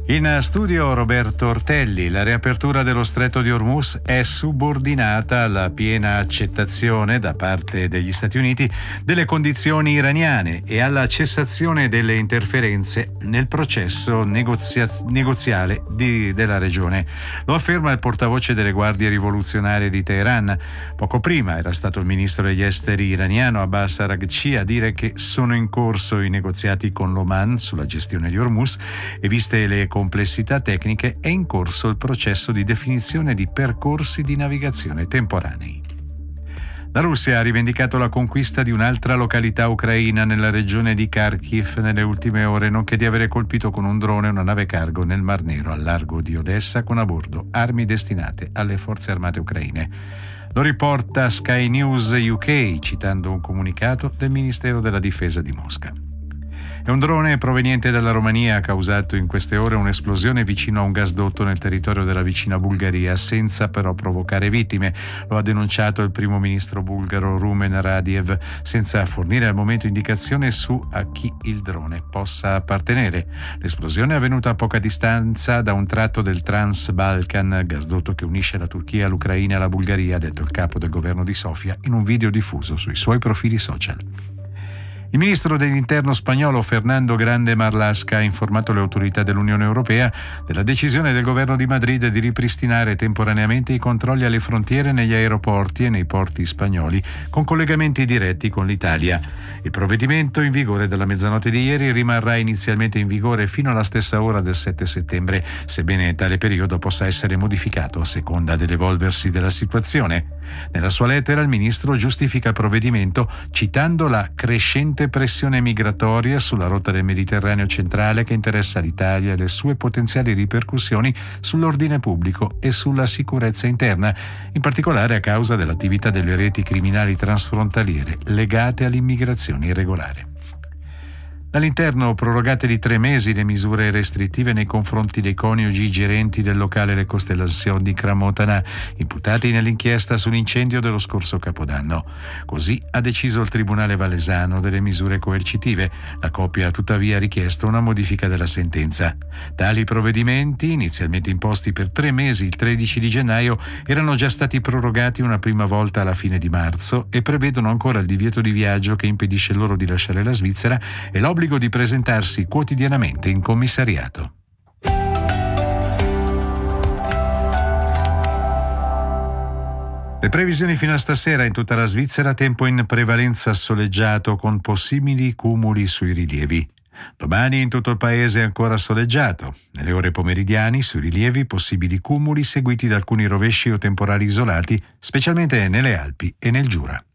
In studio Roberto Ortelli. La riapertura dello Stretto di Hormuz è subordinata alla piena accettazione da parte degli Stati Uniti delle condizioni iraniane e alla cessazione delle interferenze nel processo negoziale della regione. Lo afferma il portavoce delle guardie rivoluzionarie di Teheran. Poco prima era stato il ministro degli esteri iraniano Abbas Araghchi a dire che sono in corso i negoziati con l'Oman sulla gestione di Hormuz e, viste le complessità tecniche, è in corso il processo di definizione di percorsi di navigazione temporanei. La Russia ha rivendicato la conquista di un'altra località ucraina nella regione di Kharkiv nelle ultime ore, nonché di avere colpito con un drone una nave cargo nel Mar Nero al largo di Odessa con a bordo armi destinate alle forze armate ucraine. Lo riporta Sky News UK, citando un comunicato del Ministero della Difesa di Mosca. E un drone proveniente dalla Romania ha causato in queste ore un'esplosione vicino a un gasdotto nel territorio della vicina Bulgaria, senza però provocare vittime. Lo ha denunciato il primo ministro bulgaro Rumen Radiev, senza fornire al momento indicazione su a chi il drone possa appartenere. L'esplosione è avvenuta a poca distanza da un tratto del Trans-Balkan, gasdotto che unisce la Turchia, l'Ucraina e la Bulgaria, ha detto il capo del governo di Sofia in un video diffuso sui suoi profili social. Il ministro dell'Interno spagnolo Fernando Grande Marlaska ha informato le autorità dell'Unione Europea della decisione del governo di Madrid di ripristinare temporaneamente i controlli alle frontiere negli aeroporti e nei porti spagnoli con collegamenti diretti con l'Italia. Il provvedimento, in vigore dalla mezzanotte di ieri, rimarrà inizialmente in vigore fino alla stessa ora del 7 settembre, sebbene tale periodo possa essere modificato a seconda dell'evolversi della situazione. Nella sua lettera il ministro giustifica il provvedimento citando la crescente pressione migratoria sulla rotta del Mediterraneo centrale che interessa l'Italia e le sue potenziali ripercussioni sull'ordine pubblico e sulla sicurezza interna, in particolare a causa dell'attività delle reti criminali transfrontaliere legate all'immigrazione irregolare. Dall'interno prorogate di 3 mesi le misure restrittive nei confronti dei coniugi gerenti del locale Le Constellations di Crans-Montana, imputati nell'inchiesta sull'incendio dello scorso Capodanno. Così ha deciso il Tribunale Valesano delle misure coercitive. La coppia ha tuttavia richiesto una modifica della sentenza. Tali provvedimenti, inizialmente imposti per 3 mesi il 13 di gennaio, erano già stati prorogati una prima volta alla fine di marzo e prevedono ancora il divieto di viaggio che impedisce loro di lasciare la Svizzera e l'obbligo di presentarsi quotidianamente in commissariato. Le previsioni fino a stasera: in tutta la Svizzera tempo in prevalenza soleggiato con possibili cumuli sui rilievi. Domani in tutto il paese ancora soleggiato. Nelle ore pomeridiane sui rilievi possibili cumuli seguiti da alcuni rovesci o temporali isolati, specialmente nelle Alpi e nel Giura.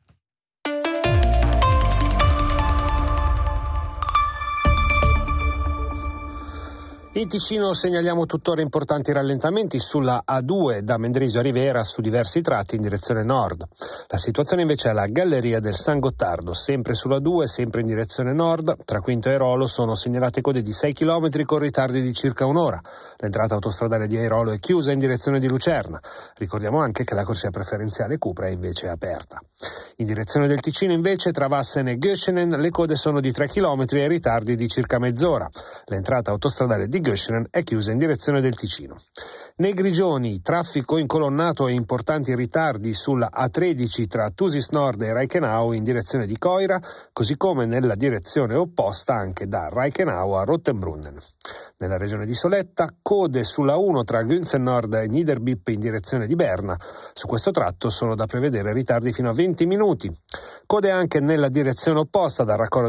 In Ticino segnaliamo tuttora importanti rallentamenti sulla A2 da Mendrisio a Rivera su diversi tratti in direzione nord. La situazione invece è alla Galleria del San Gottardo, sempre sulla 2, sempre in direzione nord. Tra Quinto e Airolo sono segnalate code di 6 km con ritardi di circa un'ora. L'entrata autostradale di Airolo è chiusa in direzione di Lucerna. Ricordiamo anche che la corsia preferenziale Cupra è invece aperta. In direzione del Ticino invece tra Wassen e Göschenen le code sono di 3 km e ritardi di circa mezz'ora. L'entrata autostradale di Göschenen è chiusa in direzione del Ticino. Nei Grigioni, traffico incolonnato e importanti ritardi sulla A13 tra Thusis Nord e Reichenau in direzione di Coira, così come nella direzione opposta anche da Reichenau a Rottenbrunnen. Nella regione di Soletta, code sulla 1 tra Günzen Nord e Niederbipp in direzione di Berna. Su questo tratto sono da prevedere ritardi fino a 20 minuti. Code anche nella direzione opposta dal raccordo